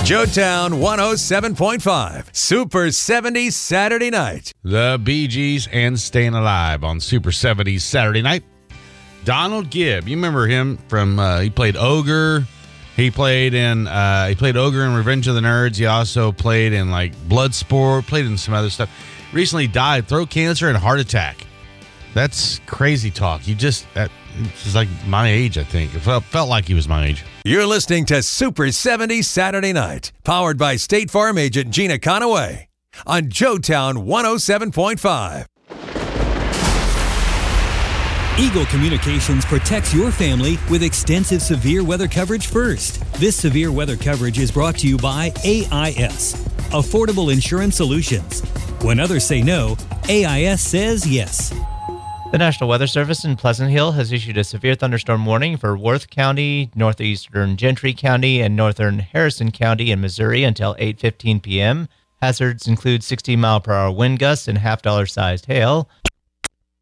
Joetown 107.5, Super 70s Saturday night. The Bee Gees and Staying Alive on Super 70s Saturday night. Donald Gibb, you remember him from, he played Ogre. He played Ogre in Revenge of the Nerds. He also played in like Bloodsport, played in some other stuff. Recently died, throat cancer and heart attack. That's crazy talk. He's like my age, I think. It felt like he was my age. You're listening to Super 70s Saturday night, powered by State Farm agent Gina Conaway on Joetown 107.5. Eagle Communications protects your family with extensive severe weather coverage first. This severe weather coverage is brought to you by AIS, Affordable Insurance Solutions. When others say no, AIS says yes. The National Weather Service in Pleasant Hill has issued a severe thunderstorm warning for Worth County, northeastern Gentry County, and northern Harrison County in Missouri until 8:15 p.m. Hazards include 60-mile-per-hour wind gusts and half-dollar-sized hail.